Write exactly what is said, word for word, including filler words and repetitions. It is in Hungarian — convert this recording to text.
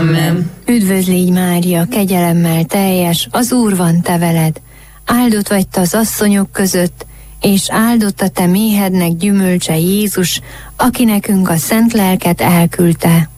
Amen. Üdvözl légy Mária, kegyelemmel teljes, az Úr van te veled. Áldott vagy te az asszonyok között, és áldott a te méhednek gyümölcse Jézus, aki nekünk a szent lelket elküldte.